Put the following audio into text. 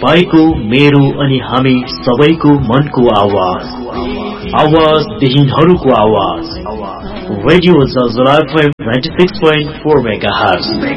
तपाईको मेरो अनि हामी सबैको मनको आवाज, आवाज विहीनहरूको आवाज, रेडियो जलजला FM 96.4 मेगाहर्ज।